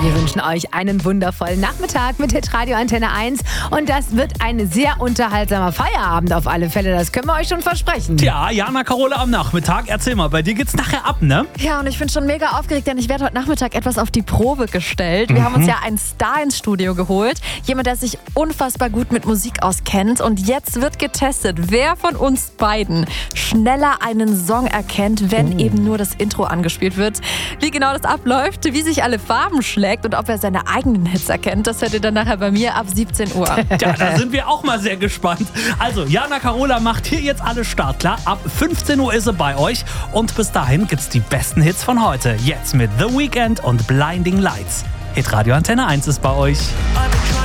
Wir wünschen euch einen wundervollen Nachmittag mit Hitradio Antenne 1 und das wird ein sehr unterhaltsamer Feierabend auf alle Fälle, das können wir euch schon versprechen. Ja, Jana Carola am Nachmittag, erzähl mal, bei dir geht's nachher ab, ne? Ja, und ich bin schon mega aufgeregt, denn ich werde heute Nachmittag etwas auf die Probe gestellt. Wir haben uns ja einen Star ins Studio geholt, jemand, der sich unfassbar gut mit Musik auskennt und jetzt wird getestet, wer von uns beiden schneller einen Song erkennt, wenn eben nur das Intro angespielt wird. Wie genau das abläuft, wie sich alle Farben schlägt und ob er seine eigenen Hits erkennt, das hört ihr dann nachher bei mir ab 17 Uhr. Ja, da sind wir auch mal sehr gespannt. Also, Jana Carola macht hier jetzt alles startklar. Ab 15 Uhr ist sie bei euch und bis dahin gibt's die besten Hits von heute. Jetzt mit The Weeknd und Blinding Lights. Hitradio Antenne 1 ist bei euch.